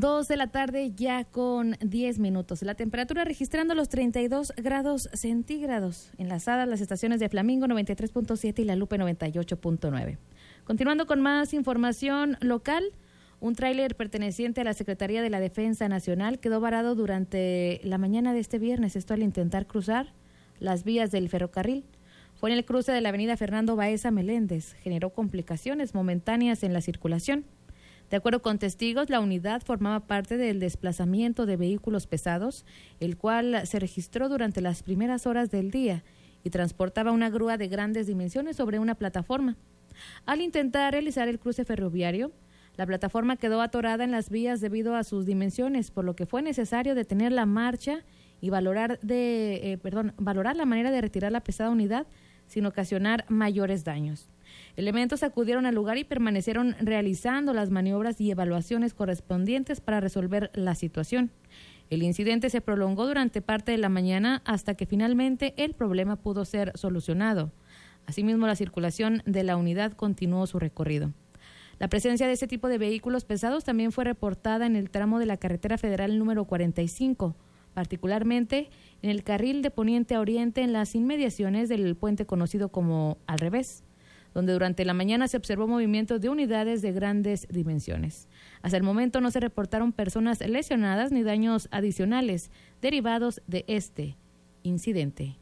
2 de la tarde ya con 10 minutos. La temperatura registrando los 32 grados centígrados. Enlazadas las estaciones de Flamingo 93.7 y La Lupe 98.9. Continuando con más información local, un tráiler perteneciente a la Secretaría de la Defensa Nacional quedó varado durante la mañana de este viernes, esto al intentar cruzar las vías del ferrocarril. Fue en el cruce de la avenida Fernando Baeza Meléndez. Generó complicaciones momentáneas en la circulación. De acuerdo con testigos, la unidad formaba parte del desplazamiento de vehículos pesados, el cual se registró durante las primeras horas del día y transportaba una grúa de grandes dimensiones sobre una plataforma. Al intentar realizar el cruce ferroviario, la plataforma quedó atorada en las vías debido a sus dimensiones, por lo que fue necesario detener la marcha y valorar la manera de retirar la pesada unidad sin ocasionar mayores daños. Elementos acudieron al lugar y permanecieron realizando las maniobras y evaluaciones correspondientes para resolver la situación. El incidente se prolongó durante parte de la mañana hasta que finalmente el problema pudo ser solucionado. Asimismo, la circulación de la unidad continuó su recorrido. La presencia de este tipo de vehículos pesados también fue reportada en el tramo de la carretera federal número 45, particularmente en el carril de poniente a oriente en las inmediaciones del puente conocido como Al Revés, donde durante la mañana se observó movimiento de unidades de grandes dimensiones. Hasta el momento no se reportaron personas lesionadas ni daños adicionales derivados de este incidente.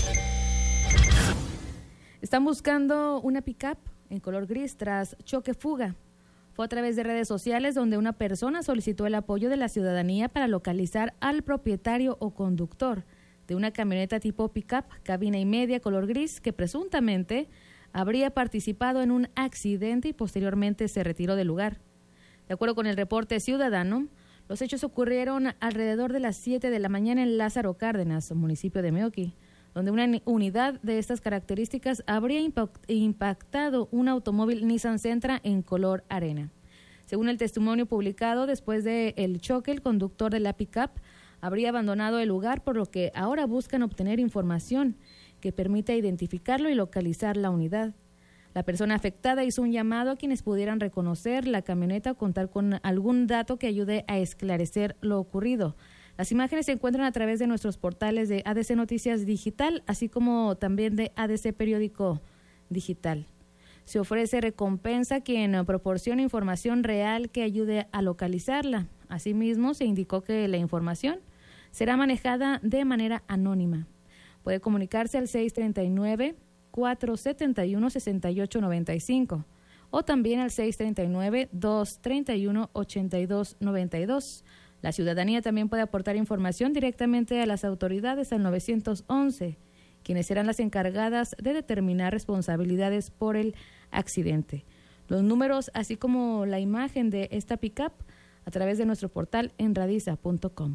Están buscando una pick-up en color gris tras choque-fuga. Fue a través de redes sociales donde una persona solicitó el apoyo de la ciudadanía para localizar al propietario o conductor de una camioneta tipo pick-up, cabina y media color gris, que presuntamente habría participado en un accidente y posteriormente se retiró del lugar. De acuerdo con el reporte ciudadano, los hechos ocurrieron alrededor de las 7 de la mañana en Lázaro Cárdenas, municipio de Meoqui, donde una unidad de estas características habría impactado un automóvil Nissan Sentra en color arena. Según el testimonio publicado, después del choque, el conductor de la pick-up habría abandonado el lugar, por lo que ahora buscan obtener información que permita identificarlo y localizar la unidad. La persona afectada hizo un llamado a quienes pudieran reconocer la camioneta o contar con algún dato que ayude a esclarecer lo ocurrido. Las imágenes se encuentran a través de nuestros portales de ADC Noticias Digital, así como también de ADC Periódico Digital. Se ofrece recompensa a quien proporcione información real que ayude a localizarla. Asimismo, se indicó que la información será manejada de manera anónima. Puede comunicarse al 639-471-6895 o también al 639-231-8292. La ciudadanía también puede aportar información directamente a las autoridades al 911, quienes serán las encargadas de determinar responsabilidades por el accidente. Los números, así como la imagen de esta pick-up, a través de nuestro portal en radiza.com.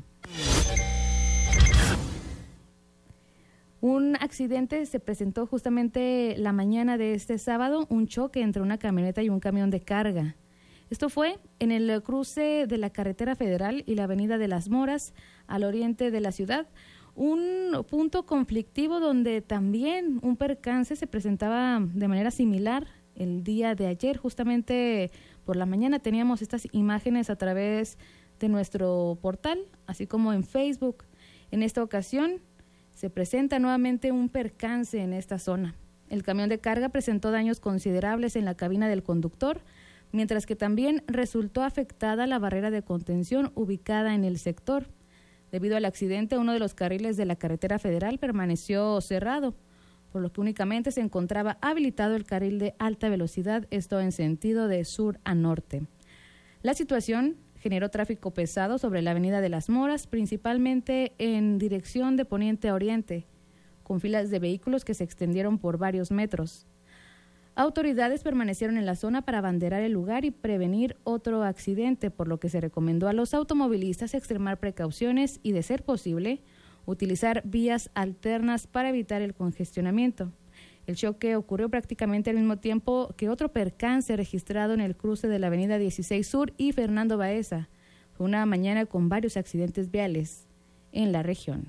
Un accidente se presentó justamente la mañana de este sábado, un choque entre una camioneta y un camión de carga. Esto fue en el cruce de la carretera federal y la avenida de Las Moras, al oriente de la ciudad, un punto conflictivo donde también un percance se presentaba de manera similar el día de ayer. Justamente por la mañana teníamos estas imágenes a través de nuestro portal, así como en Facebook. En esta ocasión se presenta nuevamente un percance en esta zona. El camión de carga presentó daños considerables en la cabina del conductor, mientras que también resultó afectada la barrera de contención ubicada en el sector. Debido al accidente, uno de los carriles de la carretera federal permaneció cerrado, por lo que únicamente se encontraba habilitado el carril de alta velocidad, esto en sentido de sur a norte. La situación generó tráfico pesado sobre la avenida de Las Moras, principalmente en dirección de poniente a oriente, con filas de vehículos que se extendieron por varios metros. Autoridades permanecieron en la zona para abanderar el lugar y prevenir otro accidente, por lo que se recomendó a los automovilistas extremar precauciones y, de ser posible, utilizar vías alternas para evitar el congestionamiento. El choque ocurrió prácticamente al mismo tiempo que otro percance registrado en el cruce de la avenida 16 Sur y Fernando Baeza. Fue una mañana con varios accidentes viales en la región.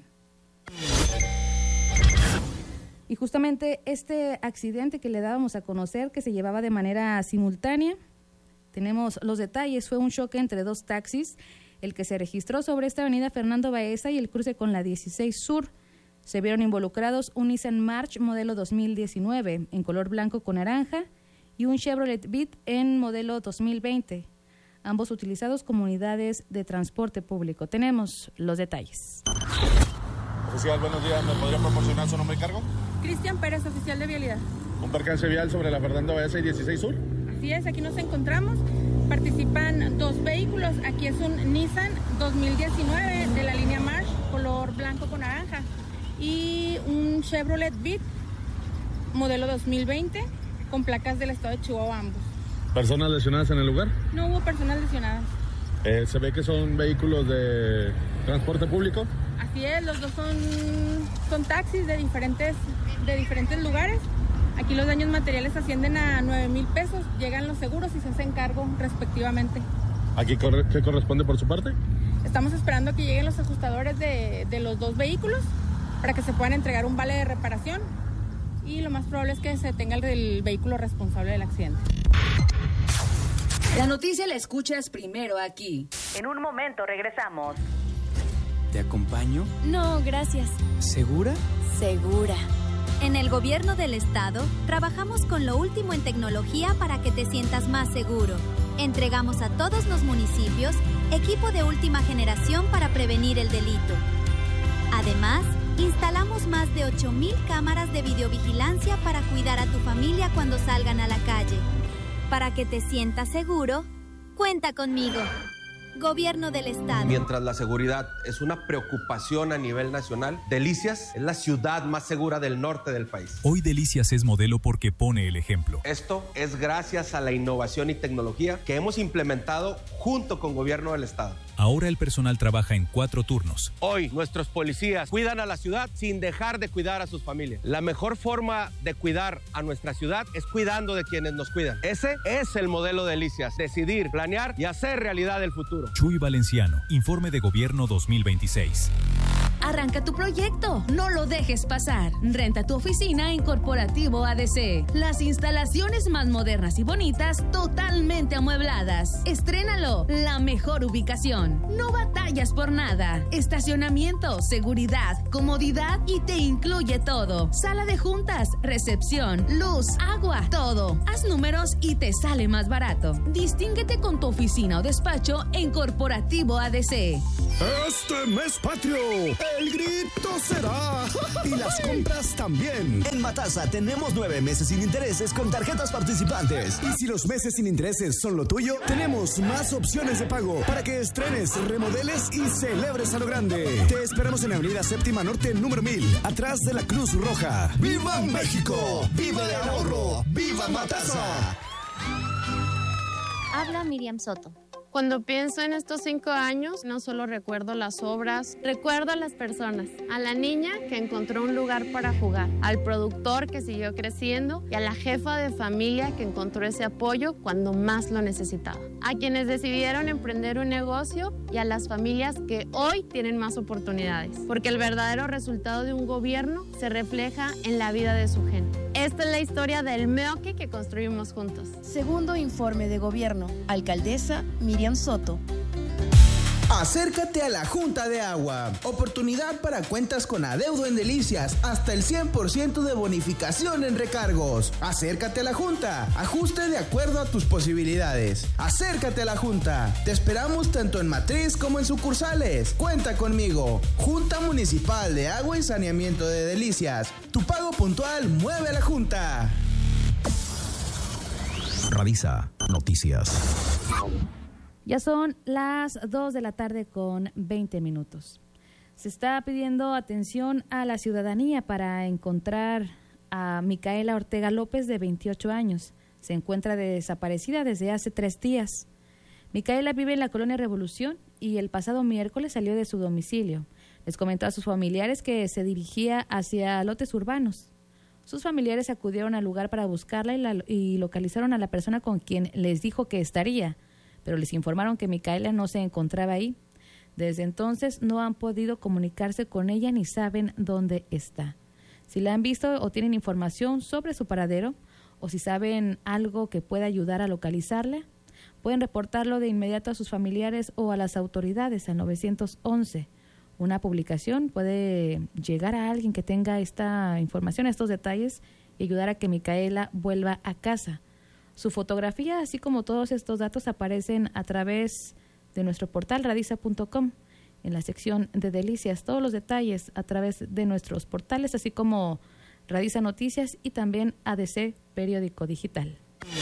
Y justamente este accidente que le dábamos a conocer, que se llevaba de manera simultánea Tenemos los detalles. Fue un choque entre dos taxis, el que se registró sobre esta avenida Fernando Baeza y el cruce con la 16 Sur. Se vieron involucrados un Nissan March modelo 2019 en color blanco con naranja y un Chevrolet Beat en modelo 2020, ambos utilizados como unidades de transporte público. Tenemos los detalles. Oficial, buenos días. ¿Me podría proporcionar su nombre y cargo? Cristian Pérez, oficial de vialidad. Un percance vial sobre la Fernando Baeza y 16 Sur. Así es, aquí nos encontramos. Participan dos vehículos. Aquí es un Nissan 2019 de la línea March, color blanco con naranja. Y un Chevrolet Beat, modelo 2020, con placas del estado de Chihuahua ambos. ¿Personas lesionadas en el lugar? No hubo personas lesionadas. ¿Se ve que son vehículos de transporte público? Así es, los dos son taxis de diferentes lugares. Aquí los daños materiales ascienden a 9,000 pesos. Llegan los seguros y se hacen cargo respectivamente. ¿Aquí qué corresponde por su parte? Estamos esperando a que lleguen los ajustadores de los dos vehículos para que se puedan entregar un vale de reparación. Y lo más probable es que se tenga el vehículo responsable del accidente. La noticia la escuchas primero aquí. En un momento regresamos. ¿Te acompaño? No, gracias. ¿Segura? Segura. En el gobierno del estado, trabajamos con lo último en tecnología para que te sientas más seguro. Entregamos a todos los municipios equipo de última generación para prevenir el delito. Además, instalamos más de 8,000 cámaras de videovigilancia para cuidar a tu familia cuando salgan a la calle. Para que te sientas seguro, cuenta conmigo. Gobierno del Estado. Mientras la seguridad es una preocupación a nivel nacional, Delicias es la ciudad más segura del norte del país. Hoy Delicias es modelo porque pone el ejemplo. Esto es gracias a la innovación y tecnología que hemos implementado junto con Gobierno del Estado. Ahora el personal trabaja en 4 turnos. Hoy nuestros policías cuidan a la ciudad sin dejar de cuidar a sus familias. La mejor forma de cuidar a nuestra ciudad es cuidando de quienes nos cuidan. Ese es el modelo de Delicias. Decidir, planear y hacer realidad el futuro. Chuy Valenciano, Informe de Gobierno 2026. Arranca tu proyecto, no lo dejes pasar. Renta tu oficina en Corporativo ADC. Las instalaciones más modernas y bonitas, totalmente amuebladas. Estrénalo, la mejor ubicación. No batallas por nada. Estacionamiento, seguridad, comodidad y te incluye todo. Sala de juntas, recepción, luz, agua, todo. Haz números y te sale más barato. Distínguete con tu oficina o despacho en Corporativo ADC. Este mes patrio, el grito se da y las compras también. En Matasa tenemos 9 meses sin intereses con tarjetas participantes. Y si los meses sin intereses son lo tuyo, tenemos más opciones de pago para que estrenes, remodeles y celebres a lo grande. Te esperamos en la Avenida Séptima Norte, número 1000, atrás de la Cruz Roja. ¡Viva México! ¡Viva el ahorro! ¡Viva Matasa! Habla Miriam Soto. Cuando pienso en estos 5 años, no solo recuerdo las obras, recuerdo a las personas, a la niña que encontró un lugar para jugar, al productor que siguió creciendo y a la jefa de familia que encontró ese apoyo cuando más lo necesitaba, a quienes decidieron emprender un negocio y a las familias que hoy tienen más oportunidades, porque el verdadero resultado de un gobierno se refleja en la vida de su gente. Esta es la historia del Meoque que construimos juntos. Segundo informe de gobierno, alcaldesa Miriam Soto. Acércate a la Junta de Agua. Oportunidad para cuentas con adeudo en Delicias. Hasta el 100% de bonificación en recargos. Acércate a la Junta. Ajuste de acuerdo a tus posibilidades. Acércate a la Junta. Te esperamos tanto en matriz como en sucursales. Cuenta conmigo. Junta Municipal de Agua y Saneamiento de Delicias. Tu pago puntual mueve a la Junta. Radisa Noticias. Ya son las 2 de la tarde con 20 minutos. Se está pidiendo atención a la ciudadanía para encontrar a Micaela Ortega López, de 28 años. Se encuentra desaparecida desde hace 3 días. Micaela vive en la colonia Revolución y el pasado miércoles salió de su domicilio. Les comentó a sus familiares que se dirigía hacia lotes urbanos. Sus familiares acudieron al lugar para buscarla y localizaron a la persona con quien les dijo que estaría, pero les informaron que Micaela no se encontraba ahí. Desde entonces no han podido comunicarse con ella ni saben dónde está. Si la han visto o tienen información sobre su paradero o si saben algo que pueda ayudar a localizarla, pueden reportarlo de inmediato a sus familiares o a las autoridades al 911. Una publicación puede llegar a alguien que tenga esta información, estos detalles, y ayudar a que Micaela vuelva a casa. Su fotografía, así como todos estos datos, aparecen a través de nuestro portal radiza.com en la sección de delicias. Todos los detalles a través de nuestros portales, así como Radiza Noticias y también ADC Periódico Digital.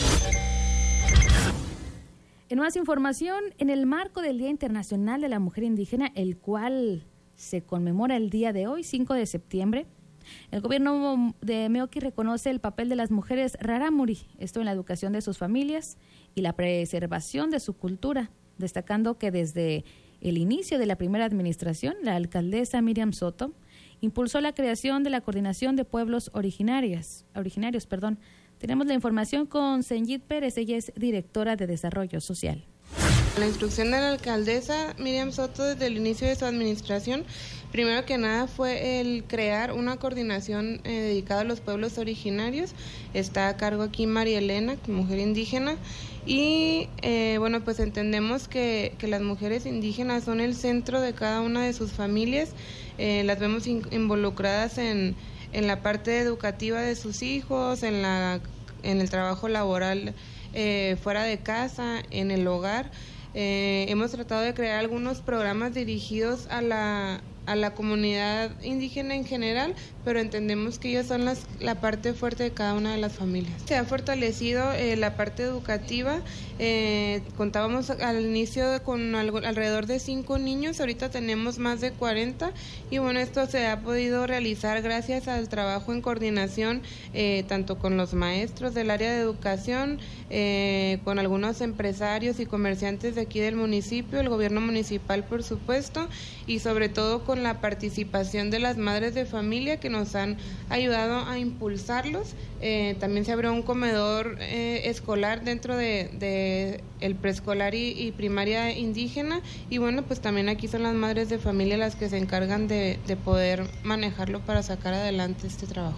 En más información, en el marco del Día Internacional de la Mujer Indígena, el cual se conmemora el día de hoy, 5 de septiembre, el gobierno de Meoqui reconoce el papel de las mujeres rarámuri, esto en la educación de sus familias y la preservación de su cultura, destacando que desde el inicio de la primera administración, la alcaldesa Miriam Soto impulsó la creación de la Coordinación de Pueblos Originarios. Tenemos la información con Senyit Pérez, ella es directora de Desarrollo Social. La instrucción de la alcaldesa Miriam Soto desde el inicio de su administración, primero que nada fue el crear una coordinación dedicada a los pueblos originarios. Está a cargo aquí María Elena, mujer indígena, y pues entendemos que las mujeres indígenas son el centro de cada una de sus familias. Las vemos involucradas en la parte educativa de sus hijos, en el trabajo laboral fuera de casa, en el hogar. Hemos tratado de crear algunos programas dirigidos a la comunidad indígena en general, pero entendemos que ellos son la parte fuerte de cada una de las familias. Se ha fortalecido la parte educativa. Contábamos al inicio con alrededor de 5 niños, ahorita tenemos más de 40 y esto se ha podido realizar gracias al trabajo en coordinación tanto con los maestros del área de educación, con algunos empresarios y comerciantes de aquí del municipio, el gobierno municipal por supuesto, y sobre todo con la participación de las madres de familia que nos han ayudado a impulsarlos. También se abrió un comedor escolar dentro de el preescolar y primaria indígena y también aquí son las madres de familia las que se encargan de poder manejarlo para sacar adelante este trabajo.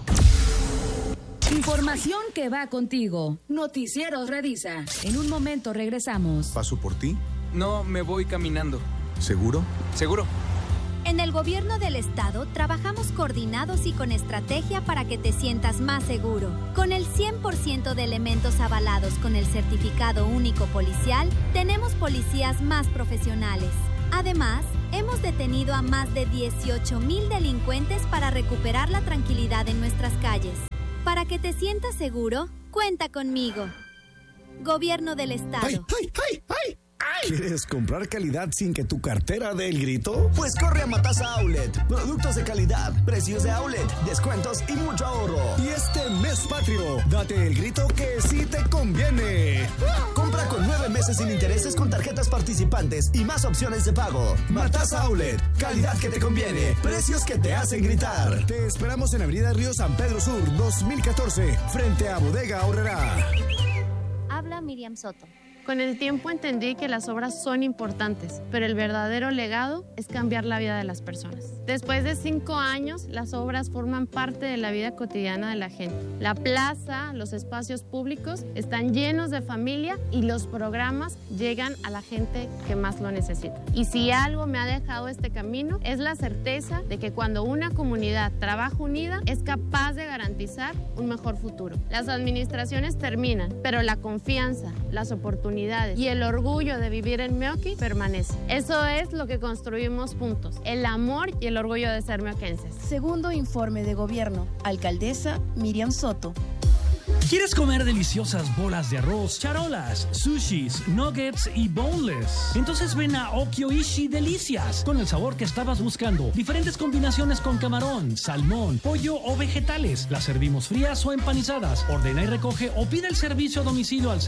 Información que va contigo. Noticieros Radiza. En un momento regresamos. ¿Paso por ti? No, me voy caminando. ¿Seguro? Seguro. En el gobierno del estado trabajamos coordinados y con estrategia para que te sientas más seguro. Con el 100% de elementos avalados con el certificado único policial, tenemos policías más profesionales. Además, hemos detenido a más de 18,000 delincuentes para recuperar la tranquilidad en nuestras calles. Para que te sientas seguro, cuenta conmigo. Gobierno del estado. ¡Ay! ¿Quieres comprar calidad sin que tu cartera dé el grito? Pues corre a Matasa Outlet. Productos de calidad, precios de outlet, descuentos y mucho ahorro. Y este mes patrio, date el grito que sí te conviene. Compra con 9 meses sin intereses con tarjetas participantes y más opciones de pago. Matasa Outlet, calidad que te conviene, precios que te hacen gritar. Te esperamos en Avenida Río San Pedro Sur, 2014, frente a Bodega Aurrerá. Habla Miriam Soto. Con el tiempo entendí que las obras son importantes, pero el verdadero legado es cambiar la vida de las personas. Después de 5 años, las obras forman parte de la vida cotidiana de la gente. La plaza, los espacios públicos están llenos de familia y los programas llegan a la gente que más lo necesita. Y si algo me ha dejado este camino, es la certeza de que cuando una comunidad trabaja unida, es capaz de garantizar un mejor futuro. Las administraciones terminan, pero la confianza, las oportunidades y el orgullo de vivir en Meoqui permanece. Eso es lo que construimos juntos, el amor y el orgullo de ser meoquenses. Segundo informe de gobierno, alcaldesa Miriam Soto. ¿Quieres comer deliciosas bolas de arroz, charolas, sushis, nuggets y boneless? Entonces ven a Okioishi Delicias, con el sabor que estabas buscando. Diferentes combinaciones con camarón, salmón, pollo o vegetales. Las servimos frías o empanizadas. Ordena y recoge o pide el servicio a domicilio al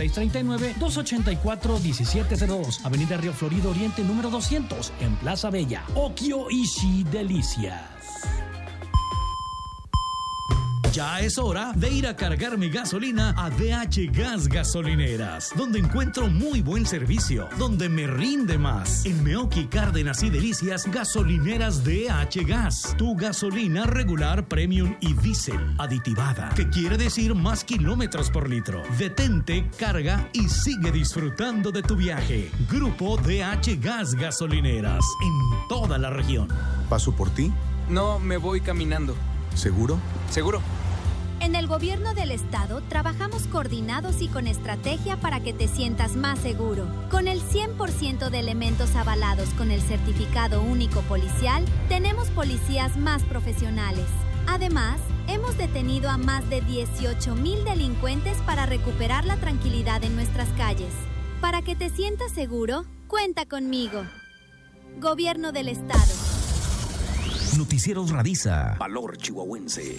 639-284-1702. Avenida Río Florido Oriente número 200, en Plaza Bella. Okioishi Delicias. Ya es hora de ir a cargar mi gasolina a DH Gas Gasolineras, donde encuentro muy buen servicio, donde me rinde más. En Meoqui, Cárdenas y Delicias, gasolineras DH Gas. Tu gasolina regular, premium y diésel aditivada, que quiere decir más kilómetros por litro. Detente, carga y sigue disfrutando de tu viaje. Grupo DH Gas Gasolineras, en toda la región. ¿Paso por ti? No, me voy caminando. ¿Seguro? Seguro. En el gobierno del estado trabajamos coordinados y con estrategia para que te sientas más seguro. Con el 100% de elementos avalados con el certificado único policial, tenemos policías más profesionales. Además, hemos detenido a más de 18,000 delincuentes para recuperar la tranquilidad en nuestras calles. Para que te sientas seguro, cuenta conmigo. Gobierno del estado. Noticieros Radiza. Valor chihuahuense.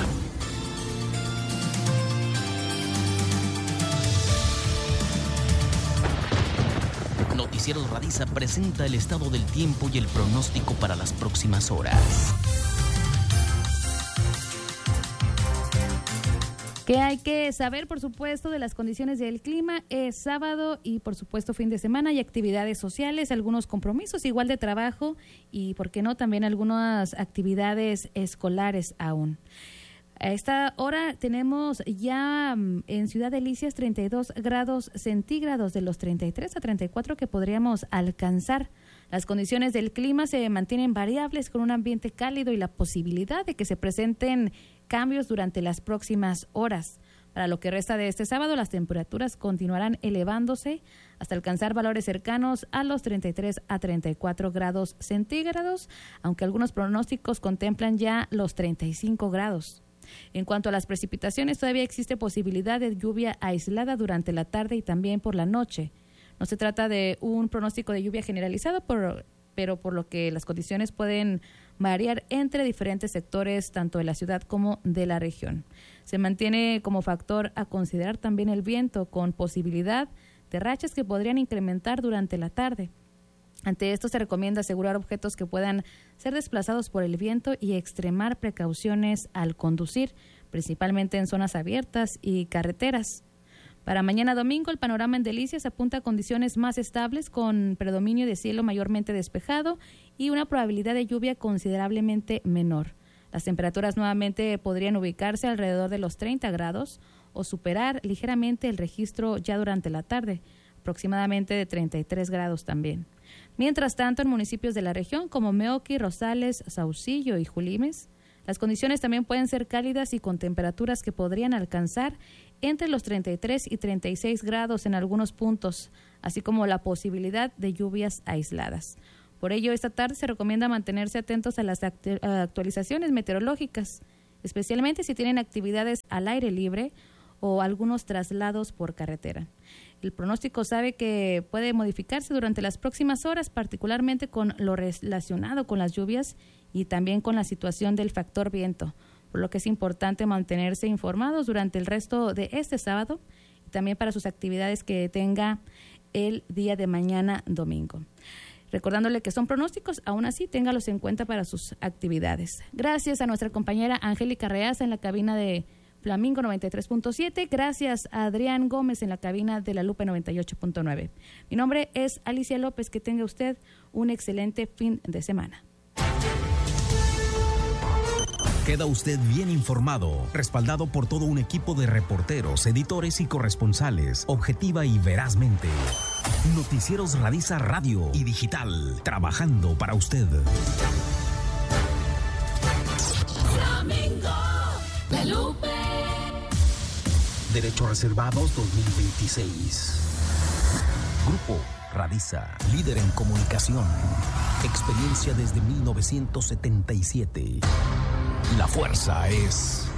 Noticieros Radiza presenta el estado del tiempo y el pronóstico para las próximas horas. ¿Qué hay que saber, por supuesto, de las condiciones del clima? Es sábado y, por supuesto, fin de semana y actividades sociales, algunos compromisos igual de trabajo y, ¿por qué no?, también algunas actividades escolares aún. A esta hora tenemos ya en Ciudad Delicias 32 grados centígrados, de los 33 a 34 que podríamos alcanzar. Las condiciones del clima se mantienen variables con un ambiente cálido y la posibilidad de que se presenten cambios durante las próximas horas. Para lo que resta de este sábado, las temperaturas continuarán elevándose hasta alcanzar valores cercanos a los 33 a 34 grados centígrados, aunque algunos pronósticos contemplan ya los 35 grados. En cuanto a las precipitaciones, todavía existe posibilidad de lluvia aislada durante la tarde y también por la noche. No se trata de un pronóstico de lluvia generalizado, pero por lo que las condiciones pueden variar entre diferentes sectores, tanto de la ciudad como de la región. Se mantiene como factor a considerar también el viento, con posibilidad de rachas que podrían incrementar durante la tarde. Ante esto se recomienda asegurar objetos que puedan ser desplazados por el viento y extremar precauciones al conducir, principalmente en zonas abiertas y carreteras. Para mañana domingo, el panorama en Delicias apunta a condiciones más estables, con predominio de cielo mayormente despejado y una probabilidad de lluvia considerablemente menor. Las temperaturas nuevamente podrían ubicarse alrededor de los 30 grados o superar ligeramente el registro ya durante la tarde, aproximadamente de 33 grados también. Mientras tanto, en municipios de la región como Meoqui, Rosales, Saucillo y Julimes, las condiciones también pueden ser cálidas y con temperaturas que podrían alcanzar entre los 33 y 36 grados en algunos puntos, así como la posibilidad de lluvias aisladas. Por ello, esta tarde se recomienda mantenerse atentos a las actualizaciones meteorológicas, especialmente si tienen actividades al aire libre o algunos traslados por carretera. El pronóstico sabe que puede modificarse durante las próximas horas, particularmente con lo relacionado con las lluvias y también con la situación del factor viento, por lo que es importante mantenerse informados durante el resto de este sábado y también para sus actividades que tenga el día de mañana domingo. Recordándole que son pronósticos, aún así téngalos en cuenta para sus actividades. Gracias a nuestra compañera Angélica Reaza en la cabina de Flamingo 93.7. Gracias a Adrián Gómez en la cabina de La Lupe 98.9. Mi nombre es Alicia López. Que tenga usted un excelente fin de semana. Queda usted bien informado, respaldado por todo un equipo de reporteros, editores y corresponsales, objetiva y verazmente. Noticieros Radiza Radio y Digital, trabajando para usted. Flamingo, La Lupe. Derechos Reservados 2026. Grupo Radiza, líder en comunicación. Experiencia desde 1977. La fuerza es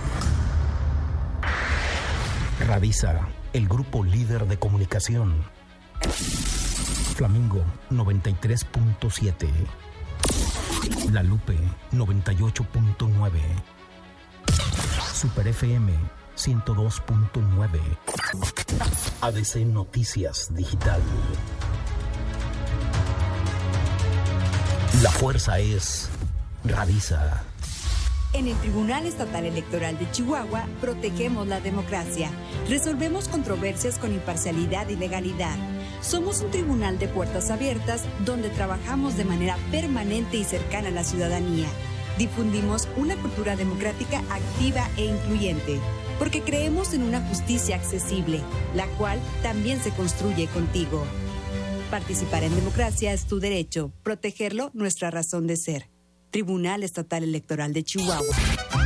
Radiza, el grupo líder de comunicación. Flamingo 93.7. La Lupe 98.9. Super FM 102.9. ADC Noticias Digital. La fuerza es Radiza. En el Tribunal Estatal Electoral de Chihuahua protegemos la democracia, resolvemos controversias con imparcialidad y legalidad. Somos un tribunal de puertas abiertas donde trabajamos de manera permanente y cercana a la ciudadanía. Difundimos una cultura democrática activa e incluyente, porque creemos en una justicia accesible, la cual también se construye contigo. Participar en democracia es tu derecho, protegerlo nuestra razón de ser. Tribunal Estatal Electoral de Chihuahua.